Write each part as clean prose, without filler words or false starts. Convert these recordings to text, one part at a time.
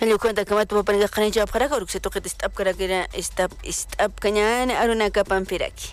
Yo cuenta que matu para que ya para que se toque stop para que stop cañan aruna capan piraki.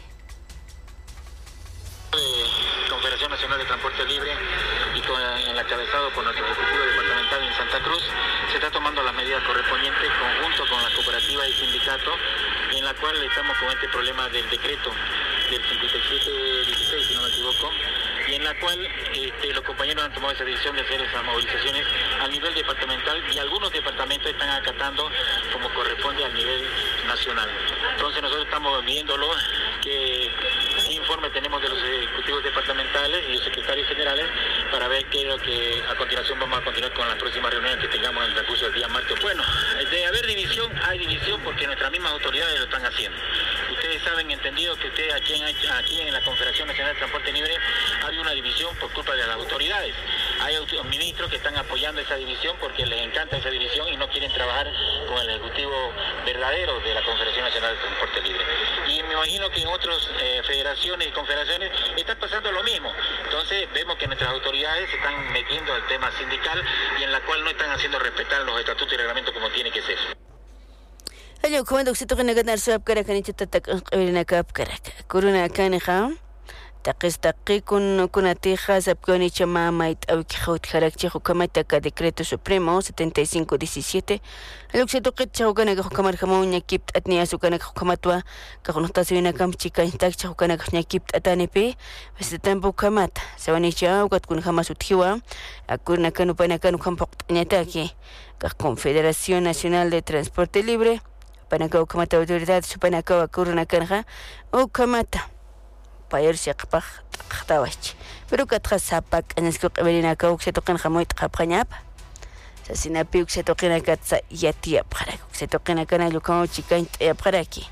Confederación Nacional de Transporte Libre y con el encabezado por nuestro Ejecutivo Departamental en Santa Cruz, se está tomando las medidas correspondientes conjunto con la cooperativa y sindicato, en la cual estamos con este problema del decreto del 5716, si no me equivoco, y en la cual los compañeros han tomado esa decisión de hacer esas movilizaciones a nivel departamental y algunos departamentos están acatando como corresponde al nivel nacional. Entonces nosotros estamos viéndolo, qué informe tenemos de los ejecutivos departamentales y los secretarios generales para ver qué es lo que a continuación vamos a continuar con las próximas reuniones que tengamos en el transcurso del día martes. Bueno, de haber división, hay división porque nuestras mismas autoridades lo están haciendo. Ustedes saben, entendido que ustedes aquí en la Confederación Nacional de Transporte Libre hay una división por culpa de las autoridades. Hay ministros que están apoyando esa división porque les encanta esa división y no quieren trabajar con el ejecutivo verdadero de la Confederación Nacional de Transporte Libre. Y me imagino que en otras federaciones y confederaciones está pasando lo mismo. Entonces vemos que nuestras autoridades se están metiendo al tema sindical y en la cual no están haciendo respetar los estatutos y reglamentos como tiene que ser. Ayo comando se toque nagar suab kara kanita tatak qawilina kap kara kuruna kanija taqi kunatija sabkoni chama mait au khawt kharakchi hukamata ka decreto supremo 7517 alok se toque chawkana ka hukamar khamaunya kipt atnia sukana hukamatwa ka khunta sina kam chika tak chawkana ka kipt atanepe bas tampo kamat sawani chaw kat kun khamasut khiwa akurna kanu panakanu khampoq nyataki ka Confederación Nacional de Transporte Libre Panacao Kamata autoridad Supanacao Kuruna Kanja o Kamata Payer Shakpach Tawach pero Katrasapak and Skuberina Cook se tocan Hamoit Kapranyap Sasina Puk se toquen Katsa Yatia Parak se toquen a Cana Lucamo Chicant e Paraki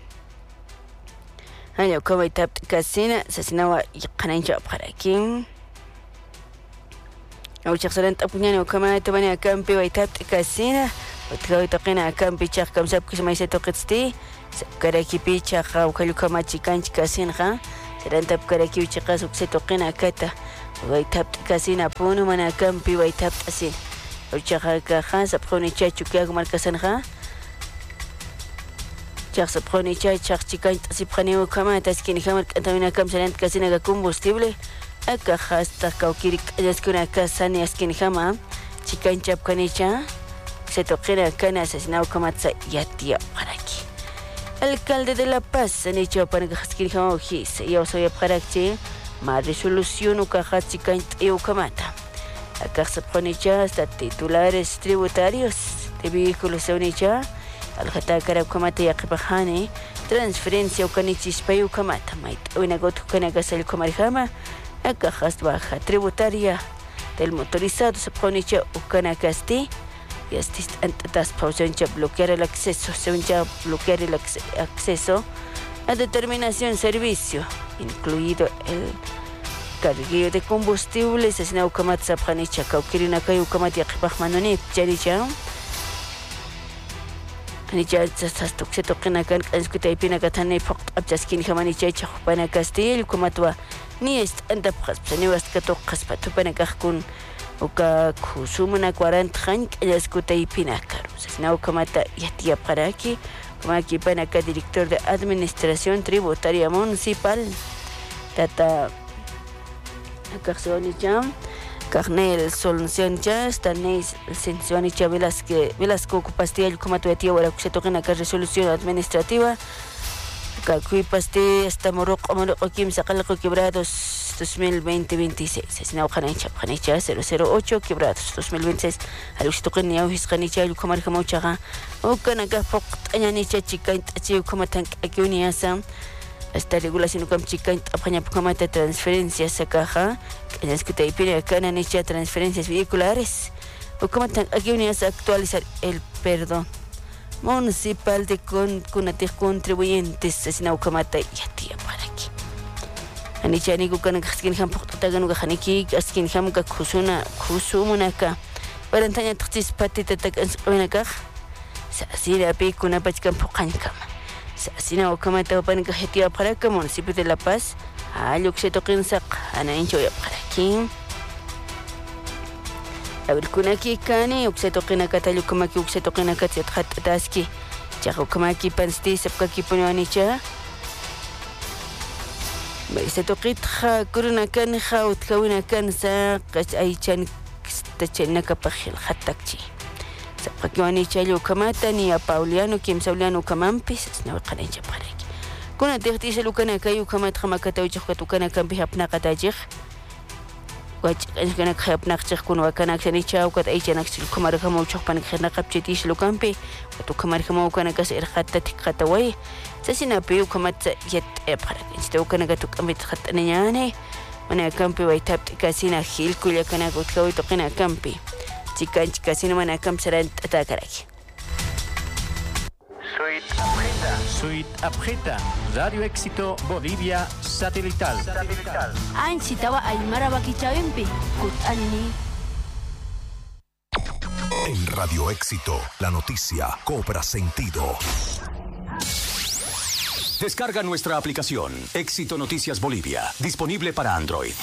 Ayo Koma Tap Casina Sasinawa Yakananja Parakim أو شخصاً أبنيان وكمان تبني كم بيويتات كاسينة وتلاقي تقينا كم بيشخ كم سب كش ما يستوقفتي كراكي بيشخ وكلو كمان تكانش كاسين خا سرنا تب كراكي بيشخ وكستوقينا كتا ويتاب كاسينة بونو منا كم بيويتاب كاسين أو شخص كخا سبخوني تشاچو كيا كمان كاسن خا شخص سبخوني تشاچ تكانش تسيبخني وكمان تسكين كمان كنتمنا كم سرنا كاسينة كومبوستيبل Acá hasta Kaukirik, es que una casa ni es quien jama, chica en Chapcanicha, se toquera cana asesinado como Yatia para aquí. Alcalde de La Paz, en hecho para que Haskin Hamojis, yo soy para aquí, más resolución o caja chica en Eucamata. Acá se pone ya hasta titulares tributarios de vehículos de Unicha, al Hatakarab Kamata y Akipahane, transferencia o canichis para Eucamata, mait, una gota canagas el Comarjama. Acá baja tributaria del motorizado se pone ya ucana casti y así antes pausan ya bloquear el acceso según ya bloquear el acceso a determinación servicio incluido el carguillo de combustibles es na ucamat sapanicha caukirina kai ucamat ya manonip jaricha ani ya estas se toquen kan escuta y pina katane poc abjaskin jamani cha pana castil ucamatwa ni anda pues ni vas que tocas para tu pena con o que consumuna 40 años ya escuta y pina caro no kamata yatia para aquí como aquí pena que director de administración tributaria municipal tata Carsoni jam Carnel solución ya está neis sensioni ya Velasco ocupastia como tu tía ahora que se toca una resolución administrativa Kakui pasti hasta Morocco Kim Sacalco Quebrados 2020-26 es now Khanicha 008 Quebrados 2026 Alustoqen Niau Hisqanicha Lukamar Kamochaga o Kanaka Pok Anyanicha Chica Tachi como tan Akuniasa esta regulación como Chica Apaña Pocamata transferencias a caja en es que te pide Cananicha transferencias vehiculares o como tan Akuniasa actualizar el perdón municipal de contribuyentes es na ukamata yatia para aquí anichani kukan kaskin ham poktagan ugahaniki kaskin ham ka kusumuna ka barantanya txis patita takan sqonaka sasira pe kuna pachkan poqankam sasina ukamata upan ka yatia para ka municipio de La Paz aluk se toqin saq ana incho ya para aquí Abirkunaki kani uksetoqina katallukamaki uksetoqina katsiat khatataski chaqukamaki pansti sapkaki punuanicha Baisatoqitqa kurunakanja utkawinakansa qach aychan tachanaka pajil khatakchi sapkakiwani challu kamata ni a Pauliano kimsauliano kamampis nawiqanancha paraki kuna tiqtisa lukana kayu kamat khamakata uchiqka tukana kampi hapnaqatajik wachqana khapnaqchiq kun wakana ksani chawkat aychanak kumar kama uchiqpan khna qapchitish lukampi tukamar kama ukana kas irqatta tiqatawai sasinapi ukamat yet paraki ukana tukambit khatananyane mana kampi waitap kasina hil kuya kana utkawi tuqina kampi chikanch kasina mana kamsaran atakaraki Suite Abjeta, Radio Éxito Bolivia Satelital. Anchitawa Aymara Bakichawempi, Kutani. En Radio Éxito, la noticia cobra sentido. Descarga nuestra aplicación, Éxito Noticias Bolivia, disponible para Android.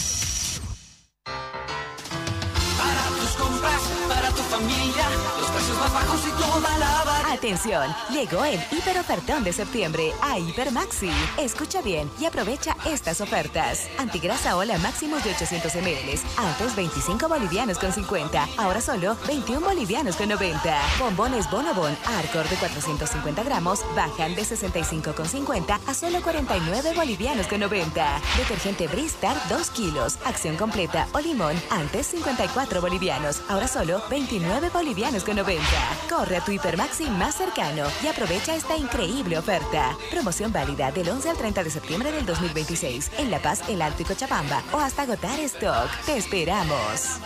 Para tus compras, para tu familia, los precios más bajos y toda la variedad. Atención, llegó el hiperofertón de septiembre a Hipermaxi. Escucha bien y aprovecha estas ofertas. Antigrasa Ola máximos de 800 ml, antes 25 bolivianos con 50, ahora solo 21 bolivianos con 90. Bombones Bonobon Arcor de 450 gramos bajan de 65,50 a solo 49 bolivianos con 90. Detergente Bristar 2 kilos, acción completa o limón, antes 54 bolivianos, ahora solo 29 bolivianos con 90. Corre a tu Hipermaxi más cercano y aprovecha esta increíble oferta. Promoción válida del 11 al 30 de septiembre del 2026 en La Paz, El Alto y Cochabamba o hasta agotar stock. Te esperamos.